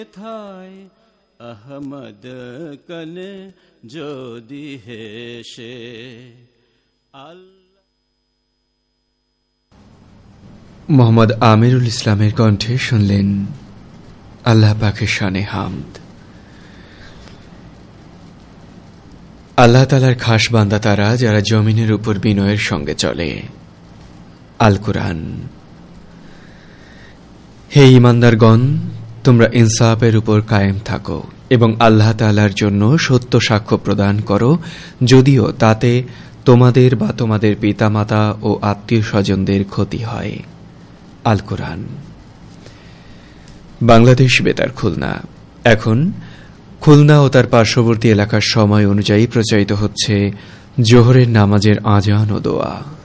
থায় আহমদ কনে যদি হেসে মোহাম্মদ আমিরুল ইসলামের কণ্ঠে শুনলেন আল্লাহ পাকের শানে হামদ। আল্লাহ তাআলার খাস বান্দা তারা যারা জমিনের উপর বিনয়ের সঙ্গে চলে। আল কুরআন। হে ঈমানদারগণ, তোমরা ইনসাফের উপর কায়েম থাকো এবং আল্লাহ তাআলার জন্য সত্য সাক্ষ্য প্রদান করো, যদিও তাতে তোমাদের বা তোমাদের পিতামাতা ও আত্মীয় স্বজনদের ক্ষতি হয়। আল কুরআন। বাংলাদেশ বেতার খুলনা। এখন খুলনা ও তার পার্শ্ববর্তী এলাকার সময় অনুযায়ী প্রচারিত হচ্ছে জোহরের নামাজের আজান ও দোয়া।